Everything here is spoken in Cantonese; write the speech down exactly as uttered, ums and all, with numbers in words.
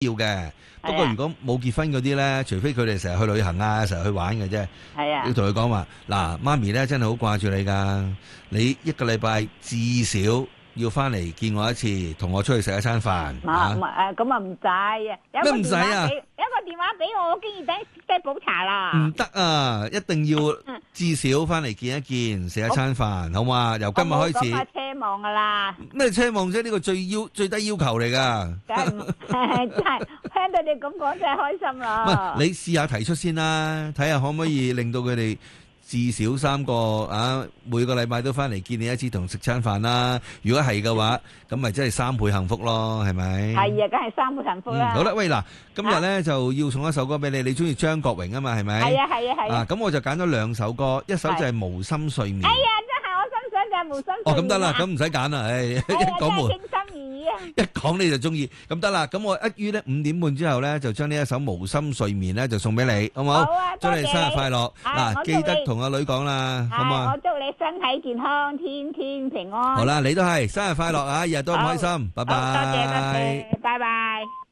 要嘅。不過如果冇結婚嗰啲咧，除非佢哋成日去旅行啊，成日去玩嘅啫。 係啊， 要同佢講話，嗱，媽咪咧真係好掛住你噶，你一個禮拜至少要翻嚟見我一次，同我出去食一餐飯。 冇冇誒，咁啊唔使啊，有個咩唔使啊電話俾，有個電話俾我，我經已等即係補查啦。 唔得啊，一定要至少翻嚟見一見，食一餐飯，好嘛？由今日開始。 我冇咁嘅奢望噶啦。 咩奢望啫？呢個最要最低要求嚟噶。 梗係唔真係聽到你咁講真係開心唔啦。 係，你試下提出先啦，睇下可唔可以令到佢哋至少三個啊，每個禮拜都翻嚟見你一次，同食餐飯啦。如果係嘅話，咁咪真係三倍幸福咯，係咪？ 係啊，梗係三倍幸福啦。 好啦，喂嗱，今日咧就要送一首歌俾你，你中意張國榮啊嘛，係咪？ 係啊係啊係啊。 啊，咁我就揀咗兩首歌，一首就係《無心睡眠》。 哎呀，真係我心想就係無心睡眠。 哦，咁得啦，咁唔使揀啦，唉，一講無。 傾心意啊！ 一講你就中意，咁得啦。咁我一於咧五點半之後咧，就將呢一首《無心睡眠》咧就送俾你，好唔好？ 好啊， 祝你生日快樂！嗱，記得同阿女講啦，好嘛？ 我祝你身體健康，天天平安。 好啦，你都係生日快樂啊！日日都咁開心，拜拜。 多謝多謝，拜拜。